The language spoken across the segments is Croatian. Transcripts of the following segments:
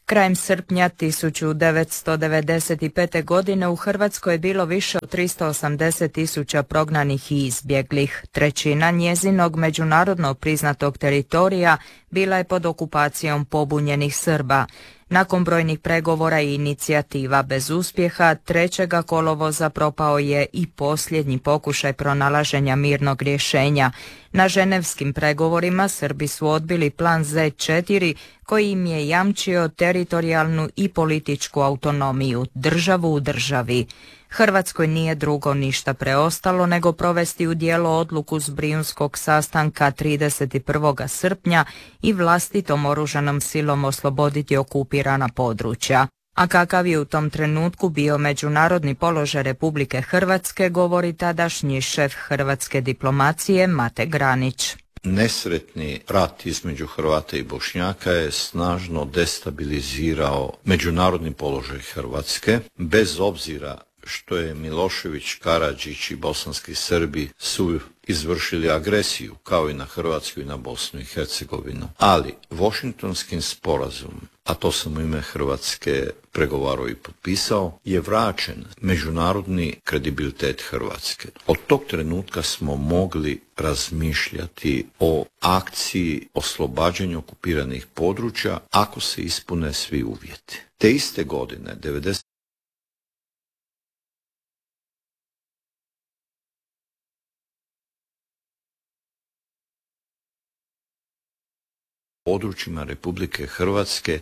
Krajem srpnja 1995. godine u Hrvatskoj je bilo više od 380.000 prognanih i izbjeglih. Trećina njezinog međunarodno priznatog teritorija bila je pod okupacijom pobunjenih Srba. Nakon brojnih pregovora i inicijativa bez uspjeha, 3. kolovoza propao je i posljednji pokušaj pronalaženja mirnog rješenja. Na ženevskim pregovorima Srbi su odbili plan Z4 koji im je jamčio teritorijalnu i političku autonomiju, državu u državi. Hrvatskoj nije drugo ništa preostalo nego provesti u djelo odluku s Brijunskog sastanka 31. srpnja i vlastitom oružanom silom osloboditi okupirana područja. A kakav je u tom trenutku bio međunarodni položaj Republike Hrvatske, govori tadašnji šef hrvatske diplomacije Mate Granić. Nesretni rat između Hrvata i Bošnjaka je snažno destabilizirao međunarodni položaj Hrvatske, bez obzira što je Milošević, Karadžić i bosanski Srbi su izvršili agresiju, kao i na Hrvatsku i na Bosnu i Hercegovinu. Ali Washingtonskim sporazumom, a to sam u ime Hrvatske pregovarao i potpisao, je vraćen međunarodni kredibilitet Hrvatske. Od tog trenutka smo mogli razmišljati o akciji oslobađanja okupiranih područja ako se ispune svi uvjeti. Te iste godine, 90. područjima Republike Hrvatske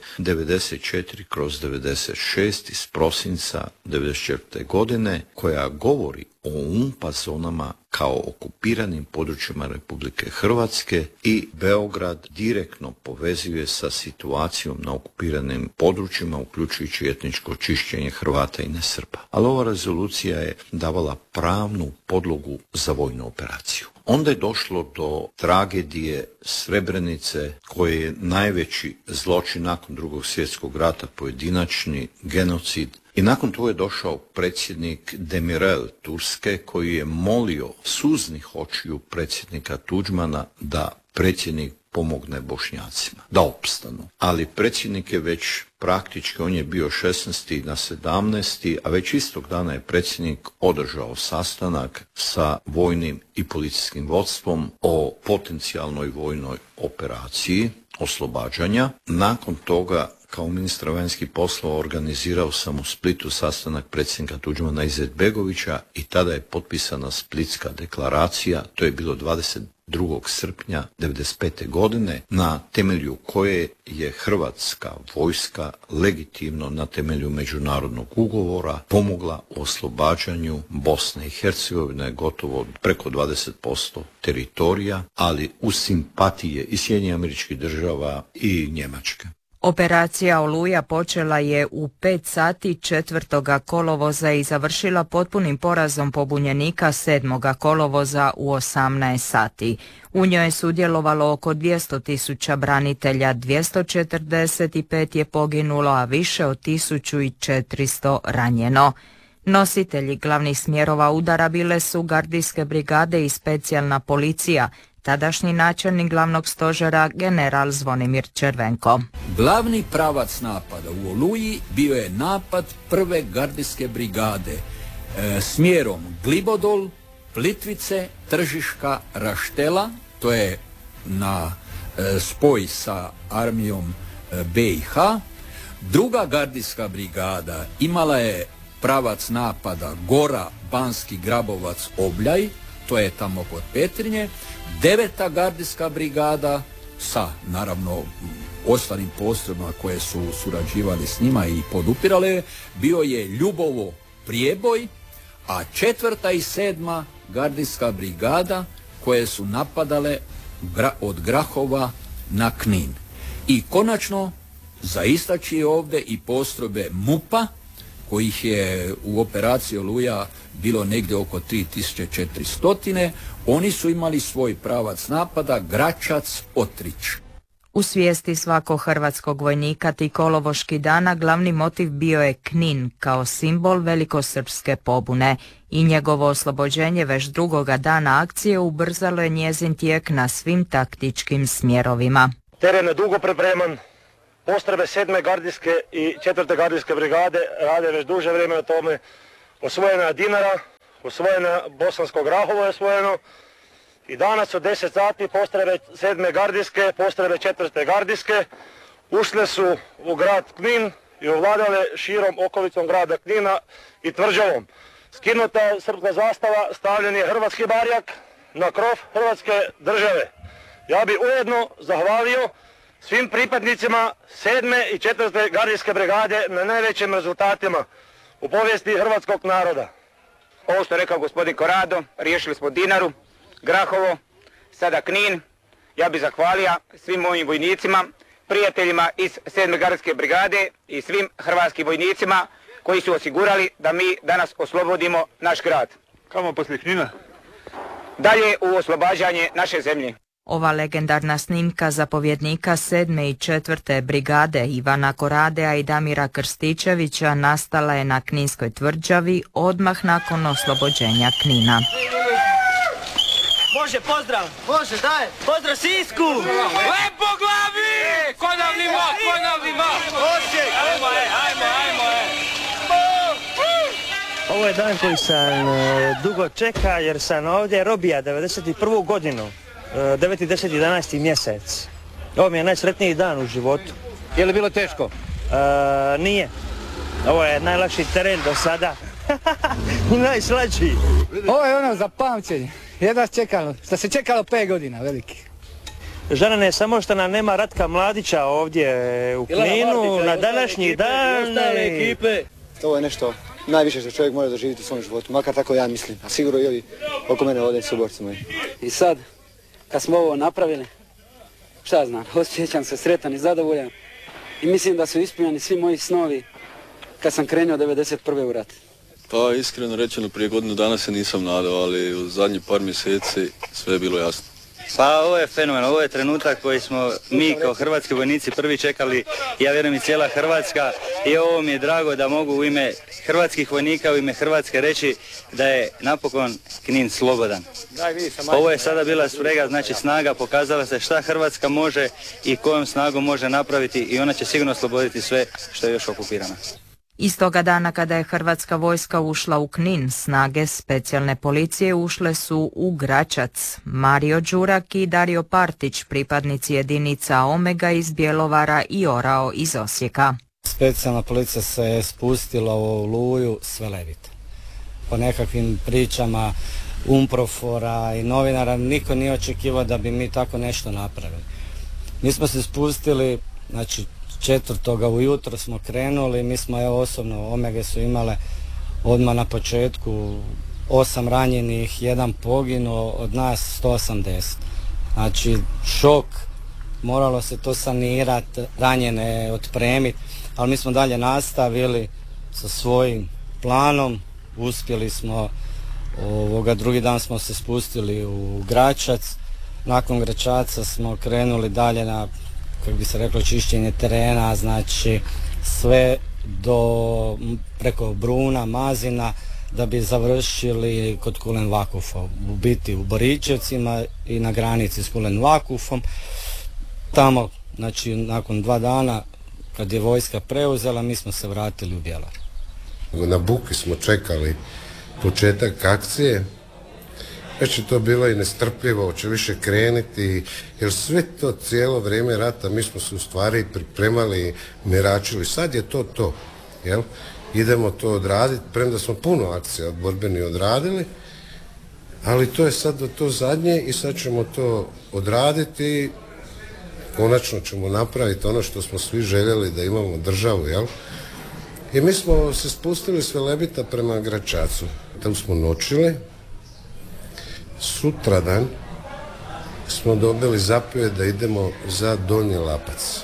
94/96 iz prosinca 94. godine, koja govori o UNPA zonama kao okupiranim područjima Republike Hrvatske, i Beograd direktno povezuje sa situacijom na okupiranim područjima, uključujući etničko čišćenje Hrvata i nesrba. Ali ova rezolucija je davala pravnu podlogu za vojnu operaciju. Onda je došlo do tragedije Srebrenice, koji je najveći zločin nakon Drugog svjetskog rata, pojedinačni genocid. I nakon toga je došao predsjednik Demirel Turske, koji je molio suznih očiju predsjednika Tuđmana da predsjednik pomogne Bošnjacima, da opstanu. Ali predsjednik je već praktički, on je bio 16. na 17. a već istog dana je predsjednik održao sastanak sa vojnim i policijskim vodstvom o potencijalnoj vojnoj operaciji oslobađanja. Nakon toga, kao ministar vanjskih poslova, organizirao sam u Splitu sastanak predsjednika Tuđmana Izetbegovića i tada je potpisana Splitska deklaracija. To je bilo 22. srpnja 1995. godine, na temelju koje je Hrvatska vojska legitimno na temelju međunarodnog ugovora pomogla u oslobađanju Bosne i Hercegovine, gotovo preko 20% teritorija, ali uz simpatije i Sjedinjenih Američkih Država i Njemačke. Operacija Oluja počela je u 5 sati 4. kolovoza i završila potpunim porazom pobunjenika 7. kolovoza u 18 sati. U njoj je sudjelovalo oko 200.000 branitelja, 245 je poginulo, a više od 1400 ranjeno. Nositelji glavnih smjerova udara bile su gardijske brigade i specijalna policija. Tadašnji načelnik glavnog stožera general Zvonimir Červenko. Glavni pravac napada u Oluji bio je napad prve gardijske brigade smjerom Glibodol, Plitvice, Tržiška, Raštela, to je na spoj sa armijom BiH. Druga gardijska brigada imala je pravac napada Gora, Banski, Grabovac, Obljaj, to je tamo kod Petrinje. 9. gardijska brigada sa, naravno, ostalim postrojbama koje su surađivali s njima i podupirale, bio je Ljubovo, Prijeboj, a 4. i 7. gardijska brigada koje su napadale od Grahova na Knin. I konačno, za istaći ovdje i postrojbe MUP-a, kojih je u operaciji Oluja bilo negdje oko 3400, oni su imali svoj pravac napada Gračac, Otrić. U svijesti svakog hrvatskog vojnika ti kolovoški dana glavni motiv bio je Knin kao simbol velikosrpske pobune i njegovo oslobođenje već drugoga dana akcije ubrzalo je njezin tijek na svim taktičkim smjerovima. Teren je dugo pripreman, postrojbe 7. gardijske i 4. gardijske brigade rade već duže vrijeme na tome. Osvojena je Dinara, osvojena Bosansko Grahovo je osvojeno i danas od 10 sati postrojbe 7. gardijske, postrojbe 4. gardijske ušle su u grad Knin i ovladale širom okolicom grada Knina i tvrđavom. Skinuta je srpska zastava, stavljen je hrvatski barjak na krov Hrvatske države. Ja bih ujedno zahvalio svim pripadnicima 7. i 4. gardijske brigade na najvećim rezultatima u povijesti hrvatskog naroda. Ovo što je rekao gospodin Korado, riješili smo Dinaru, Grahovo, sada Knin. Ja bih zahvalio svim mojim vojnicima, prijateljima iz 7. gardijske brigade i svim hrvatskim vojnicima koji su osigurali da mi danas oslobodimo naš grad. Kamo poslije Knina? Dalje u oslobađanje naše zemlje. Ova legendarna snimka zapovjednika 7. i 4. brigade Ivana Koradea i Damira Krstičevića nastala je na Kninskoj tvrđavi odmah nakon oslobođenja Knina. Može, pozdrav! Može, daj! Pozdrav Sisku! Lepo glavi! Konavni mak! Ajmo! Ovo je dan koji sam dugo čeka jer sam ovdje robija 91. godinu. 9., 10., 11. mjesec. Ovo mi je najsretniji dan u životu. Je li bilo teško? Nije. Ovo je najlakši teren do sada. Najslađi. Ovo je ono za pamćenje. Jedva čekalo, što se čekalo 5 godina velikih. Žanane, samo što nam nema Ratka Mladića ovdje u Kninu na današnji dan. Ovo je nešto najviše što čovjek mora doživjeti u svom životu, makar tako ja mislim, a sigurno i ovi oko mene ovdje suborci moji. I sad, kad smo ovo napravili, šta znam, osjećam se sretan i zadovoljan i mislim da su ispunjeni svi moji snovi kad sam krenuo 91. u rat. Pa iskreno rečeno, prije godinu dana se nisam nadao, ali u zadnjih par mjeseci sve je bilo jasno. Pa ovo je fenomen, ovo je trenutak koji smo mi kao hrvatski vojnici prvi čekali, ja vjerujem i cijela Hrvatska, i ovo mi je drago da mogu u ime hrvatskih vojnika, u ime Hrvatske reći da je napokon Knin slobodan. Ovo je sada bila sprega, znači snaga, pokazala se šta Hrvatska može i kojom snagom može napraviti i ona će sigurno osloboditi sve što je još okupirano. Istoga dana kada je hrvatska vojska ušla u Knin, snage specijalne policije ušle su u Gračac. Mario Đurak i Dario Partić, pripadnici jedinica Omega iz Bjelovara i Orao iz Osijeka. Specijalna policija se je spustila u Oluju s Velebita. Po nekakvim pričama Umprofora i novinara niko nije očekivao da bi mi tako nešto napravili. Mi smo se spustili, znači 4. ujutro smo krenuli, mi smo osobno, Omege su imale odmah na početku 8 ranjenih, 1 poginuo, od nas 180. Znači šok, moralo se to sanirati, ranjene otpremiti, ali mi smo dalje nastavili sa svojim planom, uspjeli smo, drugi dan smo se spustili u Gračac, nakon Gračaca smo krenuli dalje na, kako bi se reklo, čišćenje terena, znači sve preko Bruna, Mazina, da bi završili kod Kulen Vakufa, u biti u Boričevcima i na granici s Kulen Vakufom. Tamo, znači nakon 2 dana, kad je vojska preuzela, mi smo se vratili u Bjelar. Na Buki smo čekali početak akcije. Već je to bilo i nestrpljivo, hoće više krenuti, jer sve to cijelo vrijeme rata mi smo se u stvari pripremali, miračili. Sad je to, jel? Idemo to odraditi, premda smo puno akcija borbeni odradili, ali to je sad to zadnje i sad ćemo to odraditi. Konačno ćemo napraviti ono što smo svi željeli, da imamo državu, jel? I mi smo se spustili s Velebita prema Gračacu. Tam smo noćili. Sutradan smo dobili zapovjed da idemo za Donji Lapac.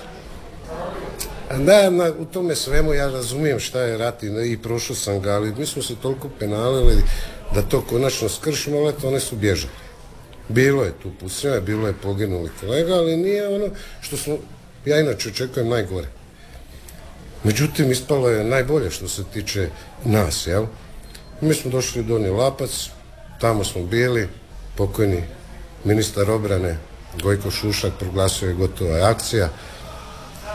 Da, u tome svemu ja razumijem šta je rat i prošao sam ga, ali mi smo se toliko penalili da to konačno skršimo, ali one su bježali. Bilo je tu pucnjava, bilo je poginuli kolega, ali nije ono što smo, ja inače očekujem najgore. Međutim, ispalo je najbolje što se tiče nas, jel? Mi smo došli u Donji Lapac, tamo smo bili, pokojni ministar obrane Gojko Šušak proglasio je gotova akcija.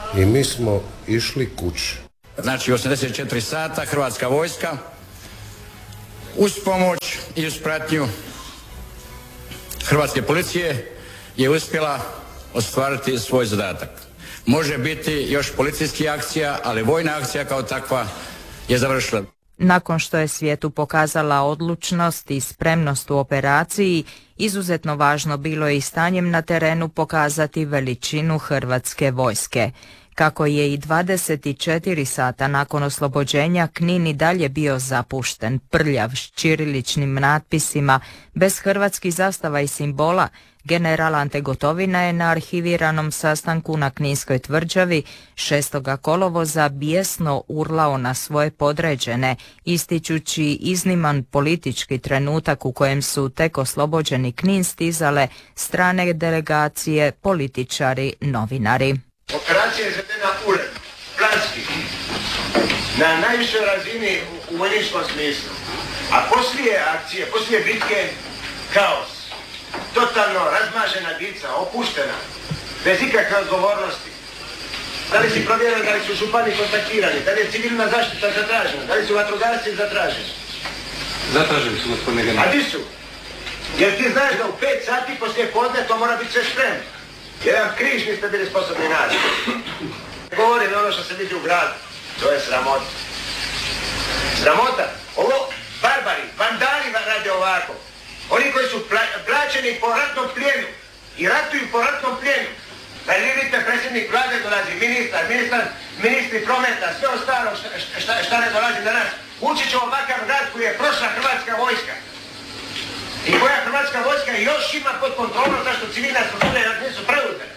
i mi smo išli kući. Znači 84 sata Hrvatska vojska uz pomoć i uz pratnju Hrvatske policije je uspjela ostvariti svoj zadatak. Može biti još policijskih akcija, ali vojna akcija kao takva je završila. Nakon što je svijetu pokazala odlučnost i spremnost u operaciji, izuzetno važno bilo je i stanjem na terenu pokazati veličinu Hrvatske vojske. Kako je i 24 sata nakon oslobođenja Knin i dalje bio zapušten, prljav, s ćiriličnim natpisima, bez hrvatskih zastava i simbola, general Ante Gotovina je na arhiviranom sastanku na Kninskoj tvrđavi 6. kolovoza bijesno urlao na svoje podređene, ističući izniman politički trenutak u kojem su tek oslobođeni Knin stizale strane delegacije, političari, novinari. Operacija je izvedena uredno, planski, na najvišoj razini u vojničkom smislu. A poslije akcije, poslije bitke, kaos. Totalno razmažena dica, opuštena, bez ikakve odgovornosti. Da li si provjerili da li su župani kontaktirani, da li je civilna zaštita zatražena, da li su vatrogasci zatraženi? Zatraženi su, gospodine general. A di su? Jer ti znaš da u 5 sati poslije podne to mora biti sve spremno. Jedan križ niste bili sposobni naći. Govorim ono što se vidi u gradu. To je sramota. Sramota. Ovo barbari, vandali rade ovako. Oni koji su plaćeni po ratnom plijenu i ratuju po ratnom plijenu. Da vidite, predsjednik vlade dolazi, ministri prometa, sve ostalo šta ne dolazi na nas. Ući će ovakav rad koji je prošla Hrvatska vojska. I koja Hrvatska vojska još ima pod kontrolom zašto civilna struktura nisu preuzene.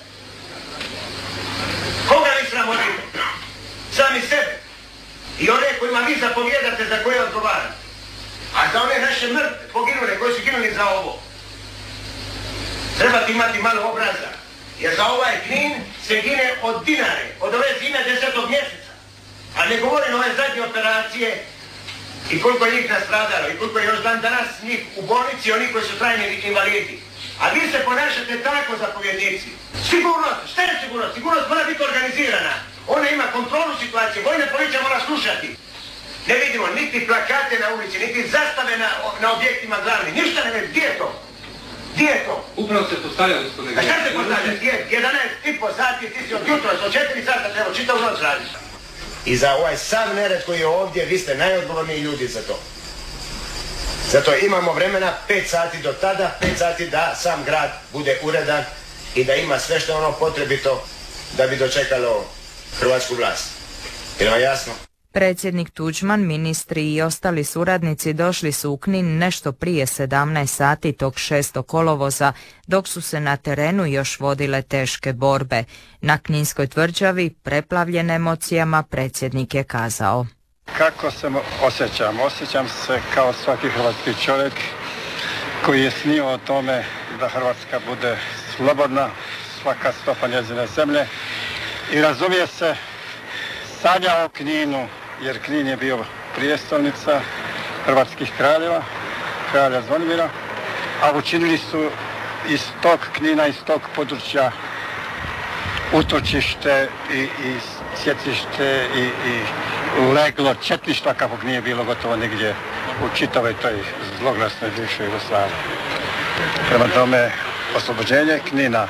Koga vi sramotite? Sami sebe. I one kojima vi zapovjedate za koje odgovarate. A za one naše mrtve, poginule, koji su ginuli za ovo. Trebate imati malo obraza. Jer za ovaj Knin se gine od Dinare, od ove zime 10. mjeseca. A ne govorim ove zadnje operacije i koliko je njih nastradalo i koliko je još dan danas njih u bolnici, oni koji su trajni invalidi. A vi se ponašate tako, zapovjednici. Sigurnost, šta je sigurnost? Sigurnost mora biti organizirana. Ona ima kontrolu situacije, vojna policija mora slušati. Ne vidimo niti plakate na ulici, niti zastave na objektima glavni. Ništa ne vidi. Gdje je to? Gdje je to? Upravo se postavlja, gospodine. A šta se postavlja? 11,5 sati, ti si od jutra, od 4 sata, treba čitav noć radiš. I za ovaj sav nered koji je ovdje, vi ste najodgovorniji ljudi za to. Zato imamo vremena 5 sati do tada, 5 sati da sam grad bude uredan i da ima sve što je ono potrebito da bi dočekalo hrvatsku vlast. Je li vam jasno? Predsjednik Tuđman, ministri i ostali suradnici došli su u Knin nešto prije 17 sati tog 6. kolovoza, dok su se na terenu još vodile teške borbe. Na Kninskoj tvrđavi, preplavljen emocijama, predsjednik je kazao: Kako se osjećam? Osjećam se kao svaki hrvatski čovjek koji je snio o tome da Hrvatska bude slobodna, svaka stopa njezine zemlje, i razumije se, sanja o Kninu, jer Knin je bio prijestolnica hrvatskih kraljeva, kralja Zvonimira, a učinili su iz tog Knina, iz tog područja utočište i sjecište i leglo četništva kakvog nije bilo gotovo nigdje u čitavoj toj zloglasnoj bivšoj Jugoslaviji. Prema tome, oslobođenje Knina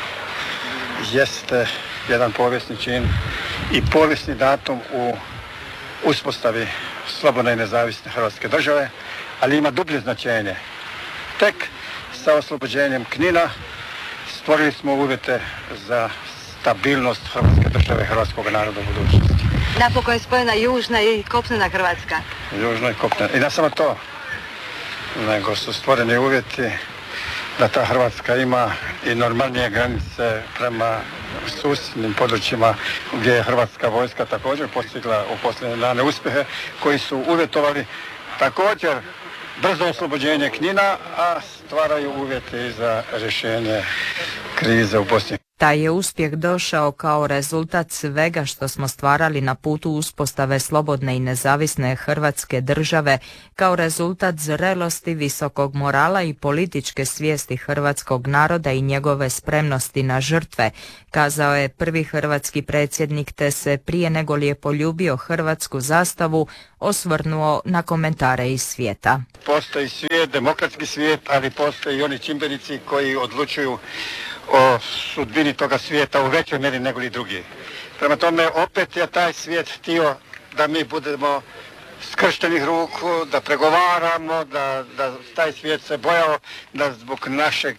jeste jedan povijesni čin i povijesni datum u uspostavi slobodne i nezavisne Hrvatske države, ali ima dublje značenje. Tek sa oslobođenjem Knina stvorili smo uvjete za stabilnost Hrvatske države i hrvatskog naroda u budućnosti. Napokon je spojena južna i kopnena Hrvatska. Južna i kopnena. I ne samo to, nego su stvoreni uvjeti da ta Hrvatska ima i normalnije granice prema susjednim područjima gdje je Hrvatska vojska također postigla u posljednje dane uspjehe koji su uvjetovali također brzo oslobođenje Knina, a stvaraju uvjete i za rješenje krize u Bosni. Taj je uspjeh došao kao rezultat svega što smo stvarali na putu uspostave slobodne i nezavisne Hrvatske države, kao rezultat zrelosti, visokog morala i političke svijesti hrvatskog naroda i njegove spremnosti na žrtve, kazao je prvi hrvatski predsjednik, te se prije nego li je poljubio hrvatsku zastavu osvrnuo na komentare iz svijeta. Postoji svijet, demokratski svijet, ali postoji i oni čimbenici koji odlučuju o sudbini toga svijeta u većoj mjeri nego li drugi. Prema tome, opet je taj svijet htio da mi budemo skrštenih ruku, da pregovaramo, da taj svijet se bojao da zbog našeg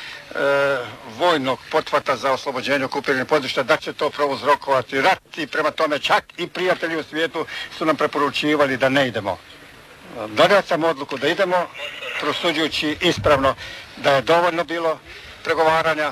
vojnog pothvata za oslobođenje okupiranih područja da će to prouzrokovati rat i prema tome čak i prijatelji u svijetu su nam preporučivali da ne idemo. Donio sam odluku da idemo, prosuđujući ispravno da je dovoljno bilo pregovaranja,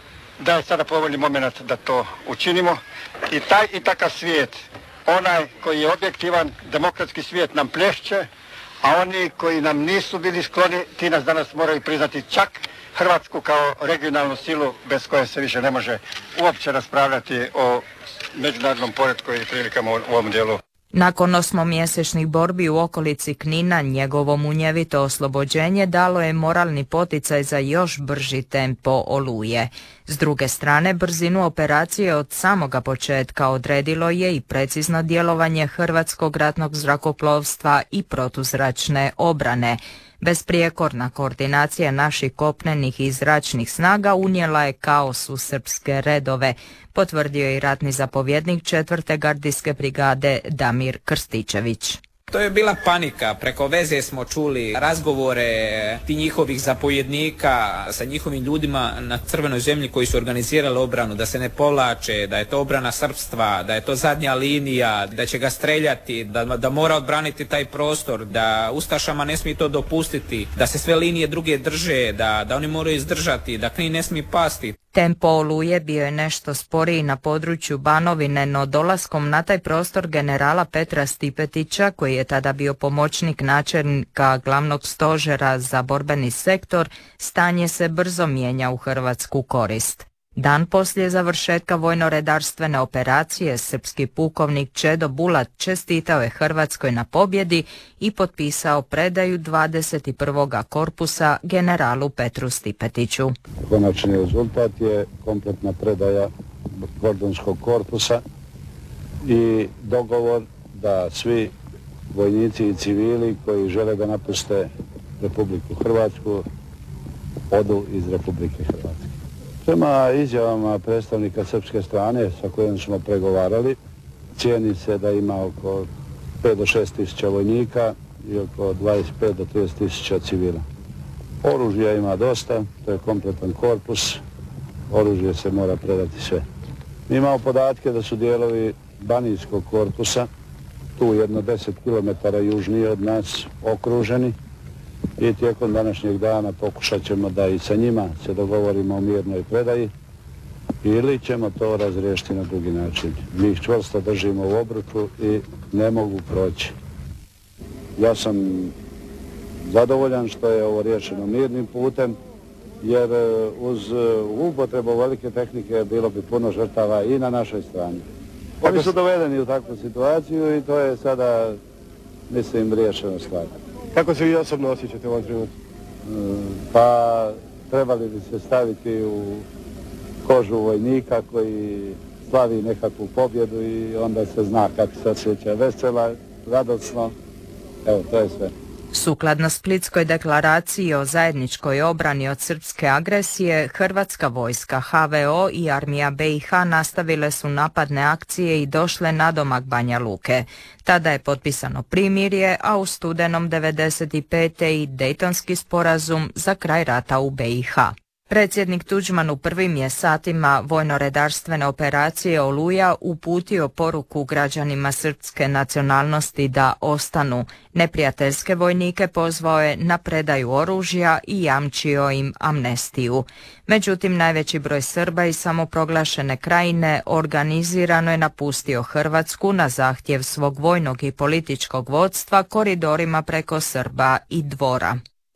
da je sada povoljni moment da to učinimo i taj i takav svijet, onaj koji je objektivan, demokratski svijet nam plješće, a oni koji nam nisu bili skloni, ti nas danas moraju priznati čak Hrvatsku kao regionalnu silu bez koje se više ne može uopće raspravljati o međunarodnom poretku i prilikama u ovom dijelu. Nakon 8-mjesečnih borbi u okolici Knina, njegovo munjevito oslobođenje dalo je moralni poticaj za još brži tempo Oluje. S druge strane, brzinu operacije od samoga početka odredilo je i precizno djelovanje Hrvatskog ratnog zrakoplovstva i protuzračne obrane. Besprijekorna koordinacija naših kopnenih i zračnih snaga unijela je kaos u srpske redove, potvrdio je i ratni zapovjednik 4. gardijske brigade Damir Krstičević. To je bila panika, preko veze smo čuli razgovore ti njihovih zapovjednika sa njihovim ljudima na Crvenoj zemlji koji su organizirali obranu, da se ne povlače, da je to obrana srpstva, da je to zadnja linija, da će ga streljati, da mora odbraniti taj prostor, da ustašama ne smije to dopustiti, da se sve linije druge drže, da oni moraju izdržati, da Knin ne smije pasti. Tempo Oluje bio je nešto sporiji na području Banovine, no dolaskom na taj prostor generala Petra Stipetića, koji je tada bio pomoćnik načelnika glavnog stožera za borbeni sektor, stanje se brzo mijenja u hrvatsku korist. Dan poslije završetka vojno-redarstvene operacije, srpski pukovnik Čedo Bulat čestitao je Hrvatskoj na pobjedi i potpisao predaju 21. korpusa generalu Petru Stipetiću. Konačni rezultat je kompletna predaja Gordonskog korpusa i dogovor da svi vojnici i civili koji žele da napuste Republiku Hrvatsku odu iz Republike Hrvatske. Prema izjavama predstavnika srpske strane sa kojim smo pregovarali, cijeni se da ima oko 5 do 6 tisuća vojnika i oko 25 do 30 tisuća civila. Oružja ima dosta, to je kompletan korpus, oružje se mora predati sve. Mi imamo podatke da su dijelovi Banijskog korpusa, tu jedno 10 km južnije od nas, okruženi i tijekom današnjeg dana pokušat ćemo da i sa njima se dogovorimo o mirnoj predaji ili ćemo to razriješiti na drugi način. Mi ih čvrsto držimo u obruču i ne mogu proći. Ja sam zadovoljan što je ovo riješeno mirnim putem, jer uz upotrebu velike tehnike bilo bi puno žrtava i na našoj strani. Oni su dovedeni u takvu situaciju i to je sada, mislim, riješena stvar. Kako se vi osobno osjećate u ovom trenutku? Pa trebali bi se staviti u kožu vojnika koji slavi nekakvu pobjedu i onda se zna kako se osjeća, vesela, radosno, evo to je sve. Sukladno Splitskoj deklaraciji o zajedničkoj obrani od srpske agresije, Hrvatska vojska, HVO i armija BiH nastavile su napadne akcije i došle nadomak Banja Luke. Tada je potpisano primirje, a u studenom 1995. i Dejtonski sporazum za kraj rata u BiH. Predsjednik Tuđman u prvim je satima vojno-redarstvene operacije Oluja uputio poruku građanima srpske nacionalnosti da ostanu. Neprijateljske vojnike pozvao je na predaju oružja i jamčio im amnestiju. Međutim, najveći broj Srba iz samoproglašene krajine organizirano je napustio Hrvatsku na zahtjev svog vojnog i političkog vodstva koridorima preko Srba i Dvora.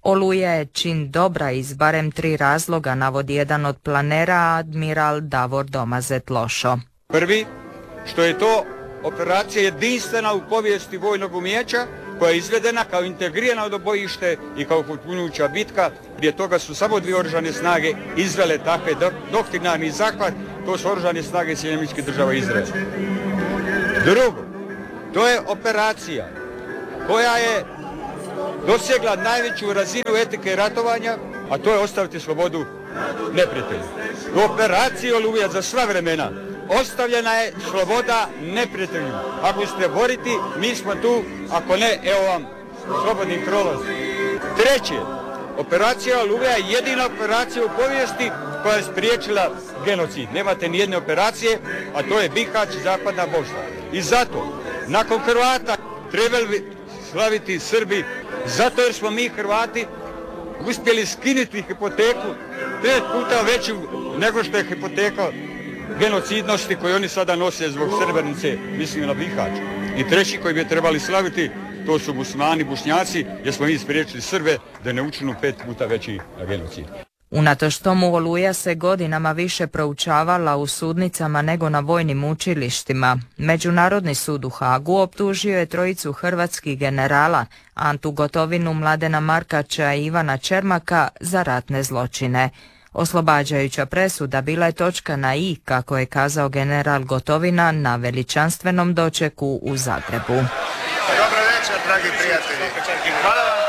Oluja je čin dobra iz barem 3 razloga, navodi jedan od planera, admiral Davor Domazet-Lošo. Prvi, što je to operacija jedinstvena u povijesti vojnog umijeća, koja je izvedena kao integrirano bojište i kao potpunujuća bitka. Prije toga su samo 2 oružane snage izvele takve doktrinarni zahvat, to su oružane snage Sjedinjenih Država Izraela. Drugo, to je operacija koja je dosegla najveću razinu etike ratovanja, a to je ostaviti slobodu neprijatelju. U operaciji Oluja za sva vremena ostavljena je sloboda neprijatelju. Ako ste boriti, mi smo tu, ako ne, evo vam slobodni prolaz. Treće, operacija Oluja je jedina operacija u povijesti koja je spriječila genocid. Nemate ni jedne operacije, a to je Bihać, Zapadna Bosna. I zato, nakon Hrvata, trebali bi slaviti Srbi, zato jer smo mi Hrvati uspjeli skinuti hipoteku 5 puta veću nego što je hipoteka genocidnosti koju oni sada nose zbog Srebrenice, mislim na Bihać. I treći koji bi trebali slaviti, to su Muslimani, Bošnjaci, jer smo mi spriječili Srbe da ne učinu 5 puta veći genocid. Unatoč tomu Oluja se godinama više proučavala u sudnicama nego na vojnim učilištima. Međunarodni sud u Hagu optužio je 3 hrvatskih generala, Antu Gotovinu, Mladena Markača i Ivana Čermaka, za ratne zločine. Oslobađajuća presuda bila je točka na i, kako je kazao general Gotovina na veličanstvenom dočeku u Zagrebu. Dobro večer, dragi prijatelji. Hvala vam.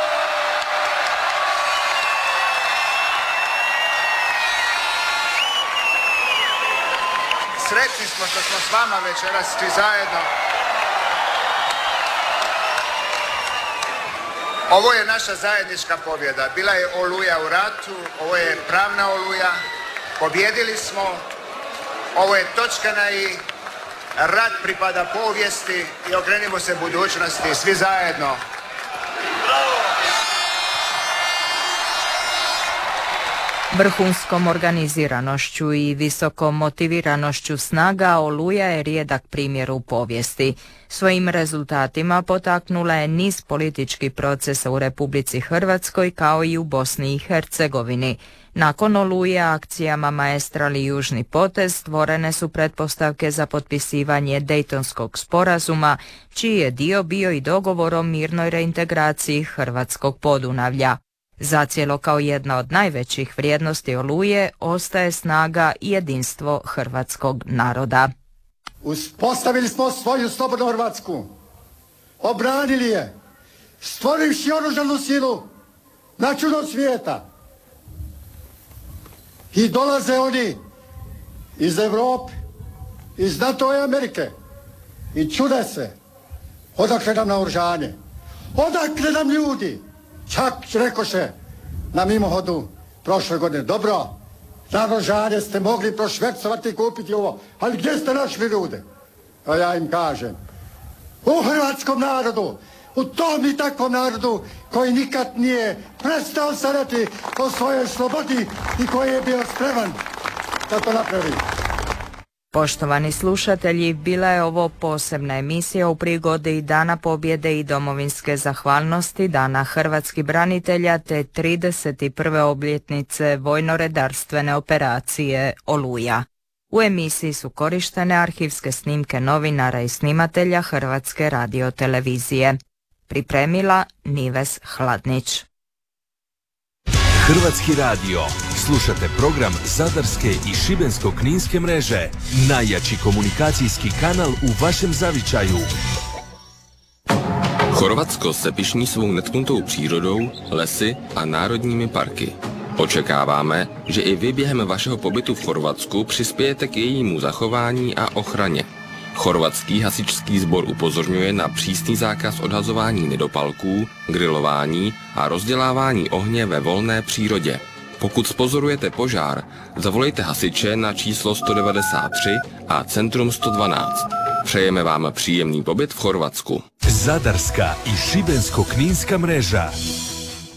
Sretni smo što smo s vama večeras svi zajedno. Ovo je naša zajednička pobjeda. Bila je Oluja u ratu, ovo je pravna Oluja. Pobjedili smo, ovo je točka na i. Rat pripada povijesti i okrenimo se budućnosti svi zajedno. Vrhunskom organiziranošću i visokom motiviranošću snaga Oluja je rijedak primjer u povijesti. Svojim rezultatima potaknula je niz političkih procesa u Republici Hrvatskoj kao i u Bosni i Hercegovini. Nakon Oluje akcijama Maestral i Južni potez stvorene su pretpostavke za potpisivanje Dejtonskog sporazuma, čiji je dio bio i dogovor o mirnoj reintegraciji Hrvatskog Podunavlja. Zacijelo kao jedna od najvećih vrijednosti Oluje ostaje snaga i jedinstvo hrvatskog naroda. Uspostavili smo svoju slobodnu Hrvatsku, obranili je, stvorivši oružanu silu na čudo svijeta. I dolaze oni iz Europe, iz NATO i Amerike i čude se odakle nam naoružanje, odakle nam ljudi. Čak rekoše na mimohodu prošle godine, dobro, naoružanje ste mogli prošvercovati i kupiti ovo, ali gdje ste našli ljude? A ja im kažem, u hrvatskom narodu, u tom i takvom narodu koji nikad nije prestao sanjati o svojoj slobodi i koji je bio spreman da to napravi. Poštovani slušatelji, bila je ovo posebna emisija u prigodi Dana pobjede i domovinske zahvalnosti, Dana hrvatskih branitelja te 31. obljetnice vojno-redarstvene operacije Oluja. U emisiji su korištene arhivske snimke novinara i snimatelja Hrvatske radiotelevizije. Pripremila Nives Hladnić. Hrvatski radio. Slušate program Zadarske i Šibensko-kninske mreže. Najjači komunikacijski kanal u vašem zavičaju. Chorvatsko se pyšní svou netknutou přírodou, lesy a národními parky. Očekáváme, že i vy během vašeho pobytu v Chorvatsku přispějete k jejímu zachování a ochraně. Chorvatský hasičský sbor upozorňuje na přísný zákaz odhazování nedopalků, grilování a rozdělávání ohně ve volné přírodě. Pokud spozorujete požár, zavolejte hasiče na číslo 193 a Centrum 112. Přejeme vám příjemný pobyt v Chorvatsku. Zadarska i Šibensko-kninska mreža.